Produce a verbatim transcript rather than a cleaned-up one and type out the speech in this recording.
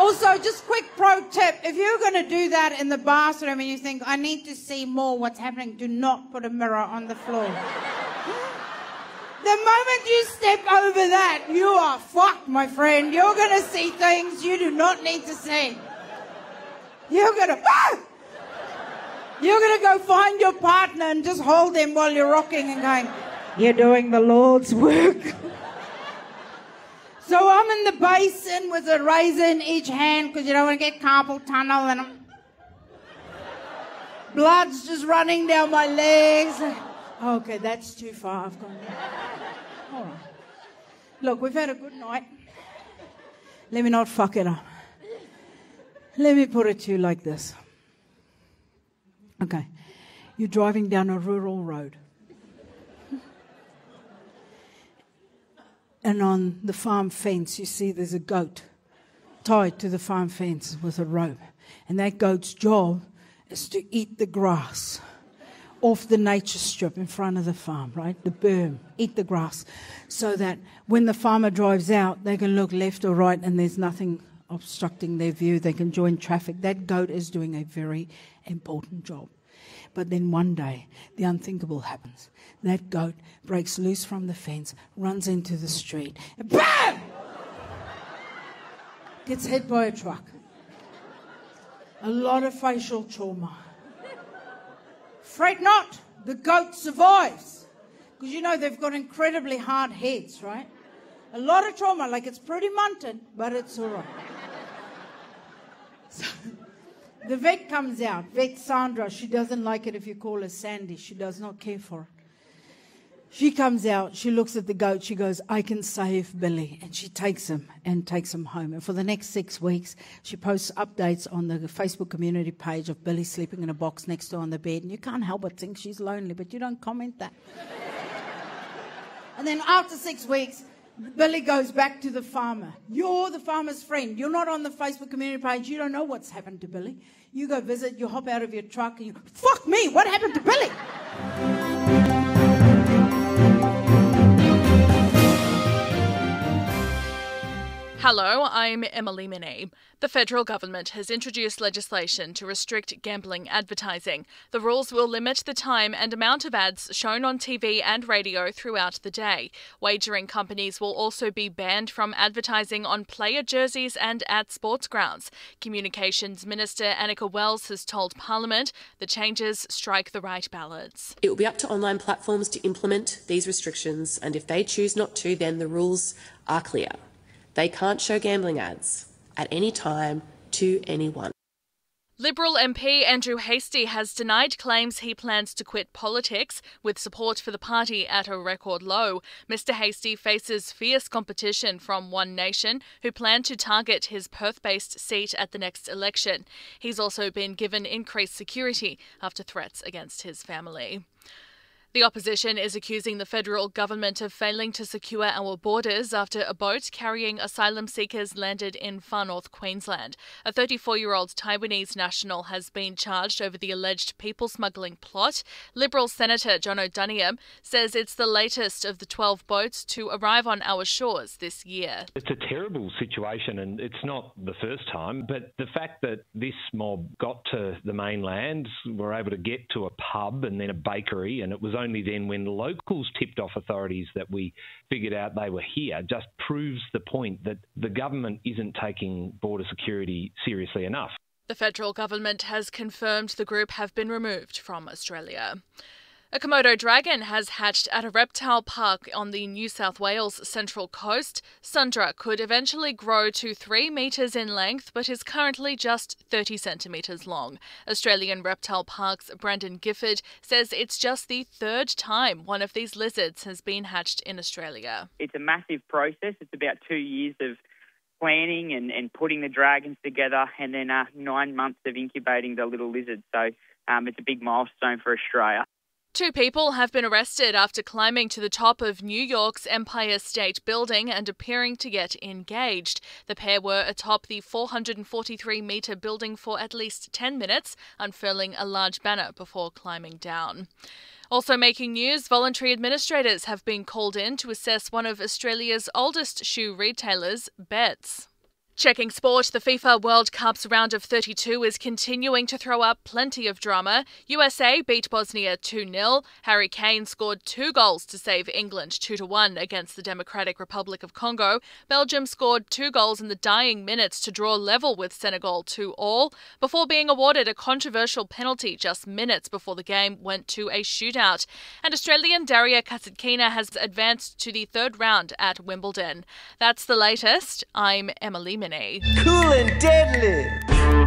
Also, just quick pro tip, if you're going to do that in the bathroom and you think, I need to see more what's happening, do not put a mirror on the floor. The moment you step over that, you are fucked, my friend. You're going to see things you do not need to see. You're going to... Ah! You're going to go find your partner and just hold him while you're rocking and going, you're doing the Lord's work. So I'm in the basin with a razor in each hand because you don't want to get carpal tunnel and I'm... blood's just running down my legs. Okay, that's too far. I've gone there. All right. Look, we've had a good night. Let me not fuck it up. Let me put it to you like this. Okay, you're driving down a rural road. And on the farm fence, you see there's a goat tied to the farm fence with a rope. And that goat's job is to eat the grass off the nature strip in front of the farm, right? The berm, eat the grass. So that when the farmer drives out, they can look left or right and there's nothing obstructing their view. They can join traffic. That goat is doing a very important job. But then one day, the unthinkable happens. That goat breaks loose from the fence, runs into the street, and BAM! Gets hit by a truck. A lot of facial trauma. Fret not, the goat survives. Because you know they've got incredibly hard heads, right? A lot of trauma, like it's pretty munted, but it's all right. So, the vet comes out, Vet Sandra. She doesn't like it if you call her Sandy. She does not care for it. She comes out, she looks at the goat, she goes, I can save Billy. And she takes him and takes him home. And for the next six weeks, she posts updates on the Facebook community page of Billy sleeping in a box next to her on the bed. And you can't help but think she's lonely, but you don't comment that. And then after six weeks, Billy goes back to the farmer. You're the farmer's friend. You're not on the Facebook community page. You don't know what's happened to Billy. You go visit, you hop out of your truck and you, fuck me, what happened to Billy? Hello, I'm Emily Minnie. The federal government has introduced legislation to restrict gambling advertising. The rules will limit the time and amount of ads shown on T V and radio throughout the day. Wagering companies will also be banned from advertising on player jerseys and at sports grounds. Communications Minister Annika Wells has told Parliament the changes strike the right balance. It will be up to online platforms to implement these restrictions, and if they choose not to, then the rules are clear. They can't show gambling ads at any time to anyone. Liberal M P Andrew Hastie has denied claims he plans to quit politics, with support for the party at a record low. Mister Hastie faces fierce competition from One Nation, who plan to target his Perth-based seat at the next election. He's also been given increased security after threats against his family. The opposition is accusing the federal government of failing to secure our borders after a boat carrying asylum seekers landed in far north Queensland. A thirty-four-year-old Taiwanese national has been charged over the alleged people smuggling plot. Liberal Senator John O'Donoghue says it's the latest of the twelve boats to arrive on our shores this year. It's a terrible situation, and it's not the first time, but the fact that this mob got to the mainland, were able to get to a pub and then a bakery, and it was only then when locals tipped off authorities that we figured out they were here, just proves the point that the government isn't taking border security seriously enough. The federal government has confirmed the group have been removed from Australia. A Komodo dragon has hatched at a reptile park on the New South Wales Central Coast. Sundra could eventually grow to three metres in length, but is currently just thirty centimetres long. Australian Reptile Park's Brandon Gifford says it's just the third time one of these lizards has been hatched in Australia. It's a massive process. It's about two years of planning and, and putting the dragons together, and then uh, nine months of incubating the little lizards. So um, it's a big milestone for Australia. Two people have been arrested after climbing to the top of New York's Empire State Building and appearing to get engaged. The pair were atop the four hundred forty-three metre building for at least ten minutes, unfurling a large banner before climbing down. Also making news, voluntary administrators have been called in to assess one of Australia's oldest shoe retailers, Bets. Checking sport, the FIFA World Cup's round of thirty-two is continuing to throw up plenty of drama. U S A beat Bosnia two nil. Harry Kane scored two goals to save England two to one against the Democratic Republic of Congo. Belgium scored two goals in the dying minutes to draw level with Senegal two all, before being awarded a controversial penalty just minutes before the game went to a shootout. And Australian Daria Kasatkina has advanced to the third round at Wimbledon. That's the latest. I'm Emily Minnie. Cool and deadly.